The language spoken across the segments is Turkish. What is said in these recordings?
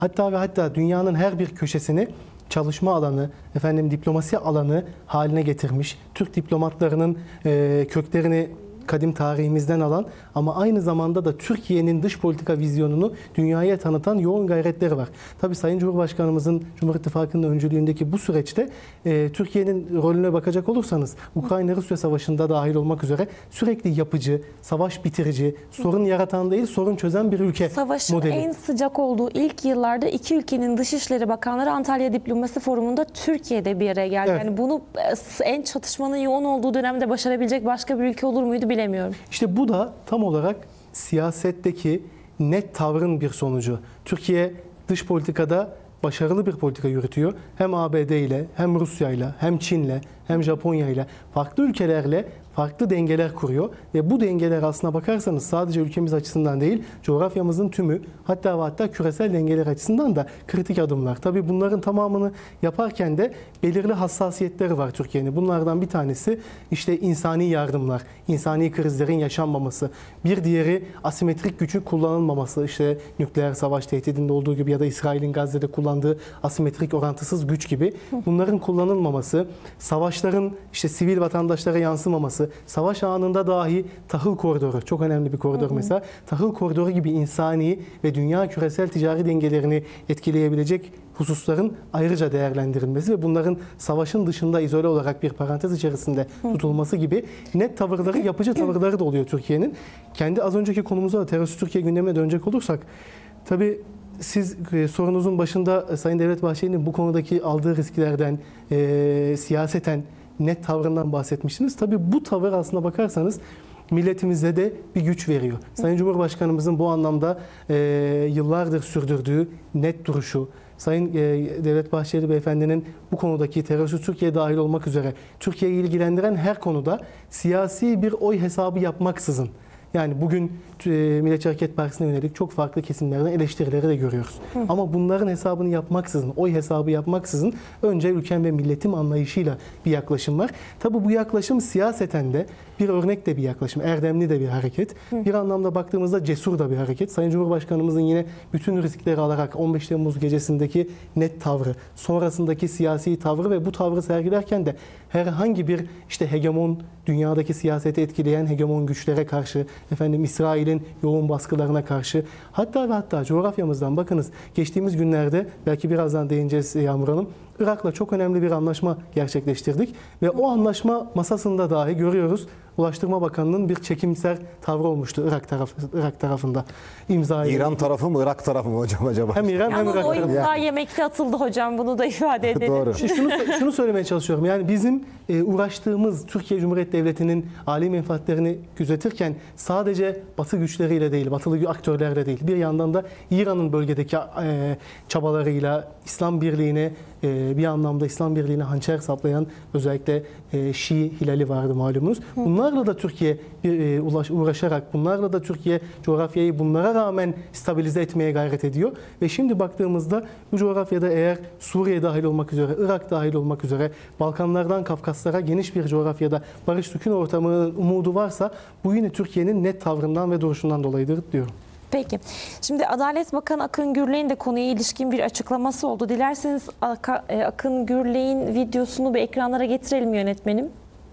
Hatta ve hatta dünyanın her bir köşesini çalışma alanı, diplomasi alanı haline getirmiş. Türk diplomatlarının köklerini kadim tarihimizden alan ama aynı zamanda da Türkiye'nin dış politika vizyonunu dünyaya tanıtan yoğun gayretleri var. Tabii Sayın Cumhurbaşkanımızın Cumhur İttifakı'nın öncülüğündeki bu süreçte Türkiye'nin rolüne bakacak olursanız Ukrayna-Rusya savaşında dahil olmak üzere sürekli yapıcı, savaş bitirici, sorun yaratan değil sorun çözen bir ülke Savaşın modeli. en sıcak olduğu ilk yıllarda iki ülkenin Dışişleri Bakanları Antalya Diplomasi Forumu'nda Türkiye'de bir araya geldi. Evet. Yani bunu en çatışmanın yoğun olduğu dönemde başarabilecek başka bir ülke olur muydu bilemiyorum. İşte bu da tam olarak siyasetteki net tavrın bir sonucu. Türkiye dış politikada başarılı bir politika yürütüyor. Hem ABD ile, hem Rusya ile, hem Çin ile, hem Japonya ile farklı ülkelerle farklı dengeler kuruyor ve bu dengeler aslına bakarsanız sadece ülkemiz açısından değil, coğrafyamızın tümü hatta ve hatta küresel dengeler açısından da kritik adımlar. Tabii bunların tamamını yaparken de belirli hassasiyetleri var Türkiye'nin. Bunlardan bir tanesi işte insani yardımlar, insani krizlerin yaşanmaması. Bir diğeri asimetrik gücün kullanılmaması. İşte nükleer savaş tehdidinde olduğu gibi ya da İsrail'in Gazze'de kullandığı asimetrik orantısız güç gibi bunların kullanılmaması, savaşların işte sivil vatandaşlara yansımaması, savaş anında dahi tahıl koridoru, çok önemli bir koridor mesela, tahıl koridoru gibi insani ve dünya küresel ticari dengelerini etkileyebilecek hususların ayrıca değerlendirilmesi ve bunların savaşın dışında izole olarak bir parantez içerisinde tutulması gibi net tavırları, yapıcı tavırları da oluyor Türkiye'nin. Kendi az önceki konumuza da terörsüz Türkiye gündemine dönecek olursak, tabii siz sorunuzun başında Sayın Devlet Bahçeli'nin bu konudaki aldığı risklerden, siyaseten net tavrından bahsetmiştiniz. Tabii bu tavır aslına bakarsanız milletimize de bir güç veriyor. Sayın Cumhurbaşkanımızın bu anlamda yıllardır sürdürdüğü net duruşu, Sayın Devlet Bahçeli Beyefendi'nin bu konudaki terörsüz Türkiye dahil olmak üzere Türkiye'yi ilgilendiren her konuda siyasi bir oy hesabı yapmaksızın, yani bugün Milliyetçi Hareket Partisi'ne yönelik çok farklı kesimlerden eleştirileri de görüyoruz. Ama bunların hesabını yapmaksızın, oy hesabı yapmaksızın önce ülkem ve milletim anlayışıyla bir yaklaşım var. Tabii bu yaklaşım siyaseten de bir örnek de bir yaklaşım, erdemli de bir hareket. Bir anlamda baktığımızda cesur da bir hareket. Sayın Cumhurbaşkanımızın yine bütün riskleri alarak 15 Temmuz gecesindeki net tavrı, sonrasındaki siyasi tavrı ve bu tavrı sergilerken de herhangi bir işte hegemon, dünyadaki siyaseti etkileyen hegemon güçlere karşı, İsrail'in yoğun baskılarına karşı, hatta ve hatta coğrafyamızdan bakınız, geçtiğimiz günlerde belki birazdan değineceğiz Yağmur Hanım, Irak'la çok önemli bir anlaşma gerçekleştirdik ve o anlaşma masasında dahi görüyoruz Ulaştırma Bakanı'nın bir çekimser tavrı olmuştu Irak tarafında imzayı. İran tarafı mı, Irak tarafı mı hocam acaba? Hem İran hem Yalnız Irak o tarafı. imza yemekte atıldı hocam, bunu da ifade edelim. Doğru. İşte şunu söylemeye çalışıyorum. Yani bizim uğraştığımız Türkiye Cumhuriyeti Devleti'nin âli menfaatlerini gözetirken sadece Batı güçleriyle değil, Batılı aktörlerle değil, bir yandan da İran'ın bölgedeki çabalarıyla İslam Birliği'ne bir anlamda İslam Birliği'ne hançer saplayan özellikle Şii hilali vardı malumunuz. Bunlarla da Türkiye uğraşarak, bunlarla da Türkiye coğrafyayı bunlara rağmen stabilize etmeye gayret ediyor. Ve şimdi baktığımızda bu coğrafyada eğer Suriye dahil olmak üzere, Irak dahil olmak üzere, Balkanlardan Kafkaslara geniş bir coğrafyada barış sükun ortamının umudu varsa bu yine Türkiye'nin net tavrından ve duruşundan dolayıdır diyorum. Peki. Şimdi Adalet Bakanı Akın Gürley'in de konuya ilişkin bir açıklaması oldu. Dilerseniz Akın Gürley'in videosunu bir ekranlara getirelim yönetmenim.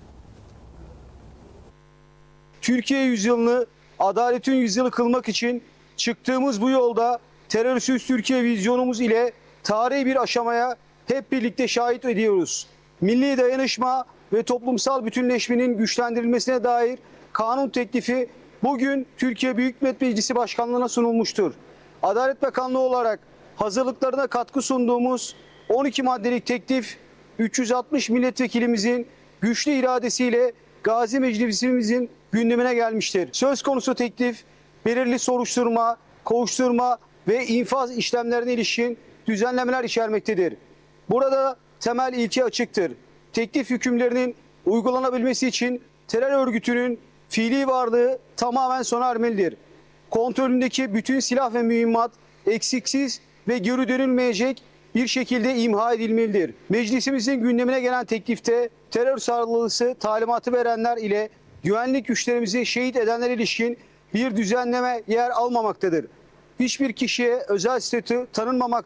Türkiye yüzyılını adaletin yüzyılı kılmak için çıktığımız bu yolda terörsüz Türkiye vizyonumuz ile tarihi bir aşamaya hep birlikte şahit ediyoruz. Milli dayanışma ve toplumsal bütünleşmenin güçlendirilmesine dair kanun teklifi bugün Türkiye Büyük Millet Meclisi Başkanlığı'na sunulmuştur. Adalet Bakanlığı olarak hazırlıklarına katkı sunduğumuz 12 maddelik teklif 360 milletvekilimizin güçlü iradesiyle Gazi Meclisimizin gündemine gelmiştir. Söz konusu teklif belirli soruşturma, kovuşturma ve infaz işlemlerine ilişkin düzenlemeler içermektedir. Burada temel ilke açıktır. Teklif hükümlerinin uygulanabilmesi için terör örgütünün fiili varlığı tamamen sona ermelidir. Kontrolündeki bütün silah ve mühimmat eksiksiz ve geri dönülmeyecek bir şekilde imha edilmelidir. Meclisimizin gündemine gelen teklifte terör saldırısı talimatı verenler ile güvenlik güçlerimizi şehit edenlere ilişkin bir düzenleme yer almamaktadır. Hiçbir kişiye özel statü tanınmamaktadır.